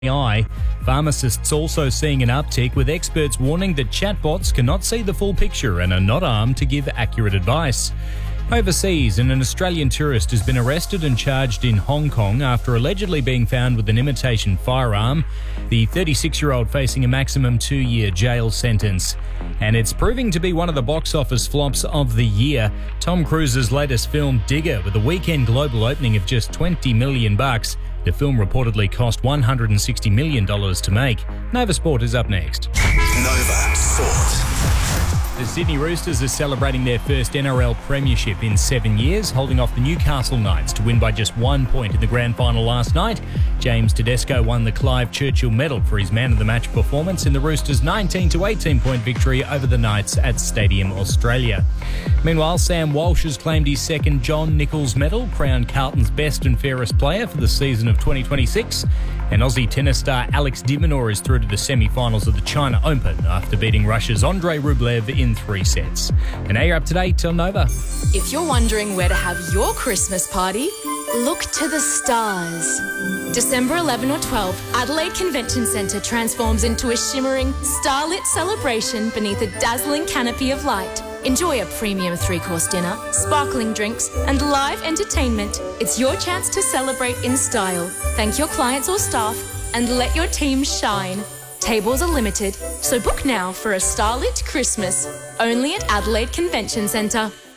AI. Pharmacists also seeing an uptick, with experts warning that chatbots cannot see the full picture and are not armed to give accurate advice. Overseas, an Australian tourist has been arrested and charged in Hong Kong after allegedly being found with an imitation firearm. The 36-year-old facing a maximum 2-year jail sentence. And it's proving to be one of the box office flops of the year. Tom Cruise's latest film, Digger, with a weekend global opening of just $20 million. The film reportedly cost $160 million to make. Nova Sport is up next. Nova Sport. The Sydney Roosters are celebrating their first NRL premiership in 7 years, holding off the Newcastle Knights to win by just 1 point in the grand final last night. James Tedesco won the Clive Churchill Medal for his man-of-the-match performance in the Roosters' 19-18-point victory over the Knights at Stadium Australia. Meanwhile, Sam Walsh has claimed his second John Nicholls Medal, crowned Carlton's best and fairest player for the season of 2026. And Aussie tennis star Alex de Minaur is through to the semi-finals of the China Open after beating Russia's Andrei Rublev in 3 sets. And now you're up to date on Nova. If you're wondering where to have your Christmas party, look to the stars. December 11 or 12, Adelaide Convention Centre transforms into a shimmering, starlit celebration beneath a dazzling canopy of light. Enjoy a premium 3-course dinner, sparkling drinks, and live entertainment. It's your chance to celebrate in style, thank your clients or staff, and let your team shine. Tables are limited, so book now for a starlit Christmas, only at Adelaide Convention Centre.